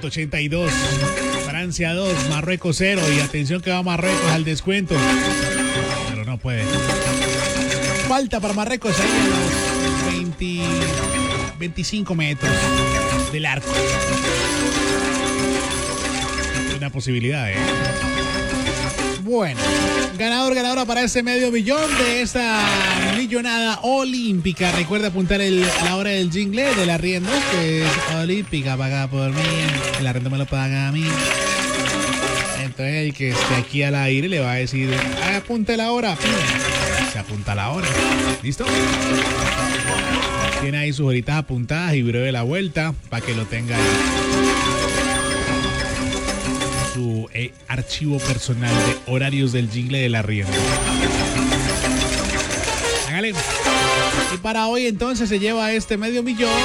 82. Francia 2, Marruecos 0. Y atención que va Marruecos al descuento. Pero no puede. Falta para Marruecos ahí en los 25 metros del arco. Una posibilidad, Bueno, ganadora para ese $500,000 de esta millonada olímpica. Recuerda apuntar la hora del jingle del arriendo, que es olímpica, pagada por mí. El arriendo me lo paga a mí. Entonces el que esté aquí al aire le va a decir, apunte la hora. Se apunta la hora. ¿Listo? Tiene ahí sus horitas apuntadas y breve la vuelta para que lo tenga ahí. Su archivo personal de horarios del jingle del arriendo. Hágale. Y para hoy entonces se lleva este $500,000.